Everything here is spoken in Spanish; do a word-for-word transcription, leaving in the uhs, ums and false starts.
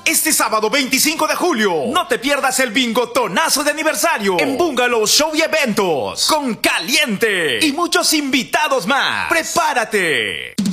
Este sábado veinticinco de julio, no te pierdas el bingotonazo de aniversario en Bungalow Show y Eventos, con Caliente y muchos invitados más. ¡Prepárate!